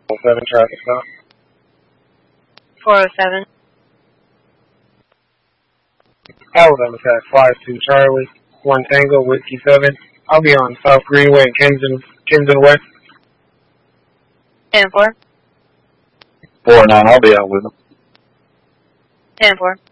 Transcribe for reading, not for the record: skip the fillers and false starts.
7 traffic stop. 407. Alabama Tag 52 Charlie, 1 Tango, Whiskey 7. I'll be on South Greenway and Kensington West. 10-4. 4-9, I'll be out with them. 10-4.